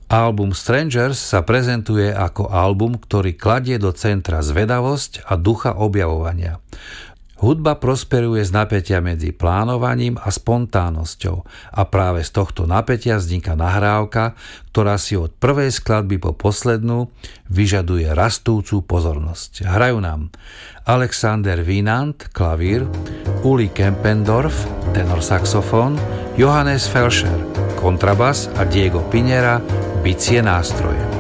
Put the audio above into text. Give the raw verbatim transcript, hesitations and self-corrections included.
Album Strangers sa prezentuje ako album, ktorý kladie do centra zvedavosť a ducha objavovania. Hudba prosperuje z napätia medzi plánovaním a spontánnosťou a práve z tohto napätia vzniká nahrávka, ktorá si od prvej skladby po poslednú vyžaduje rastúcu pozornosť. Hrajú nám Alexander Wienand, klavír, Uli Kempendorf, tenor saxofón, Johannes Felscher, kontrabas a Diego Pinera, bicie nástroje.